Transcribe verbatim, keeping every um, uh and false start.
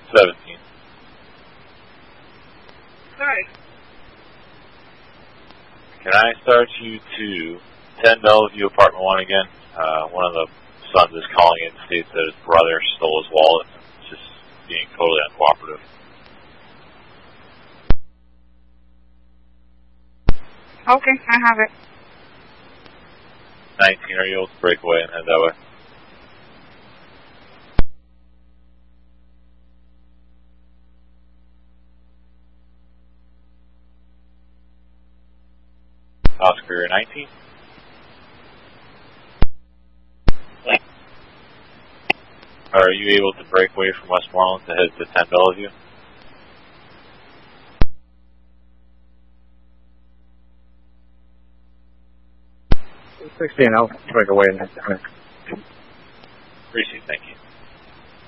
seventeen. Sorry. Can I start you to ten Bellevue, apartment one again? Uh, one of the sons is calling in, states that his brother stole his wallet. It's just being totally uncooperative. Okay, I have it. nineteen, are you able to break away and head that way? Oscar nineteen. Are you able to break away from Westmoreland to head to ten Bellevue? sixteen, I'll break away and head down. Appreciate it, thank you.